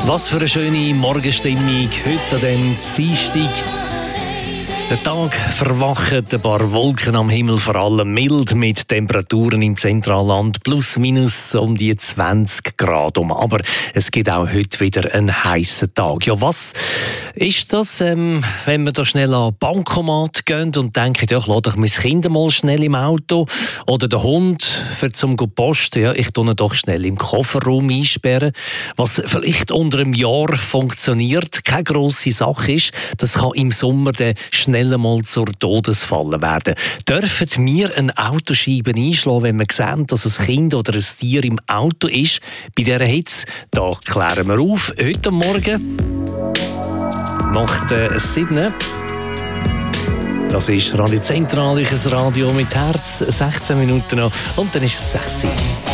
Was für eine schöne Morgenstimmung heute an diesem Dienstag. Der Tag verwacht ein paar Wolken am Himmel, vor allem mild mit Temperaturen im Zentralland plus minus um die 20 Grad um. Aber es gibt auch heute wieder einen heißen Tag. Ja, was ist das, wenn wir da schnell an den Bankomat gehen und denken, ja, ich lasse doch mein Kind mal schnell im Auto oder den Hund für zum Posten, ja, ich tue ihn doch schnell im Kofferraum einsperren. Was vielleicht unter einem Jahr funktioniert, keine grosse Sache ist, das kann im Sommer dann schnell mal zur Todesfalle werden. Dürfen wir eine Autoscheibe einschlagen, wenn wir sehen, dass ein Kind oder ein Tier im Auto ist? Bei dieser Hitze, da klären wir auf. Heute Morgen nach der 7. Das ist Radio Zentralisches Radio mit Herz, 16 Minuten noch und dann ist es 6 Uhr.